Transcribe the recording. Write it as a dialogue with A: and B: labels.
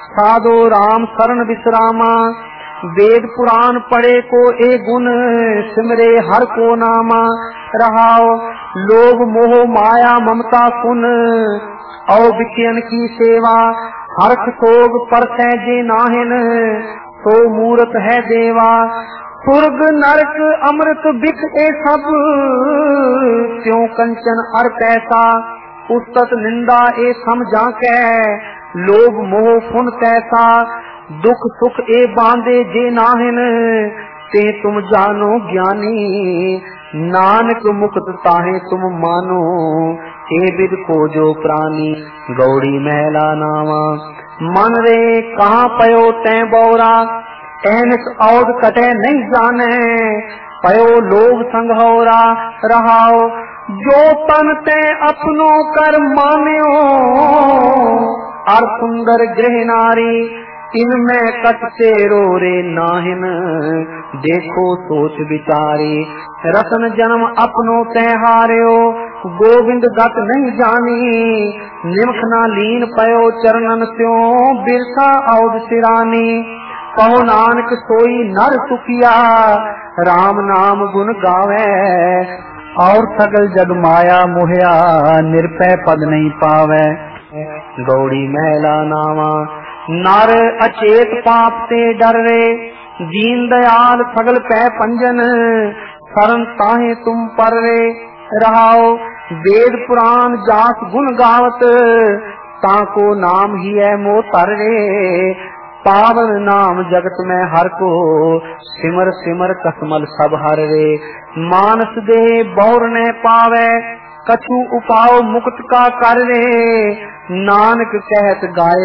A: साधो राम शरण विश्रामा। वेद पुराण पढ़े को ए गुण, सिमरे हर को नामा। रहाओ लोभ मोह माया ममता सुन, औ विषयन की सेवा। हर्ष शोग परसै जे नाहिन, सो मूरत है देवा। स्वर्ग नरक अमृत बिख ए सब, त्यों कंचन अर पैसा। उस्तत निंदा ए समझा कै, लोभ मोह फुन कैसा। दुख सुख ए बांधे जे नाहिन, ते तुम जानो ज्ञानी। नानक मुक्त ताहे तुम मानो, ए विद को जो प्राणी। गौड़ी महला नावा। मन रे कहाँ पयो तै बौरा, ऐनक औद कटे नहीं जाने। पयो लोभ संघौरा। रहाओ जो तन ते अपनो कर मान्यो, अर सुंदर गृह नारी। इनमें कटते रो रे नाहिन, देखो सोच विचारी। रतन जन्म अपनो ते हार्यो, गोविंद गत नहीं जानी। निमख ना लीन पयो चरणन स्यों, बिरसा औद सिरानी। कहो नानक सोई नर सुखिया, राम नाम गुण गावे। और सगल जग माया मोहया, निरपै पद नहीं पावे। गौड़ी महला नावा। नर अचेत पाप से डर रे, दीन दयाल सगल पै पंजन। शरण ताहे तुम पर रे। रहाओ वेद पुराण जास गुण गावत, ताको नाम ही है मोतर रे। पावन नाम जगत में हर को, सिमर सिमर कसमल सब हर रे। मानस दे बौर ने पावे, कछु उपाओ मुक्त का कर रे। नानक कहत गाए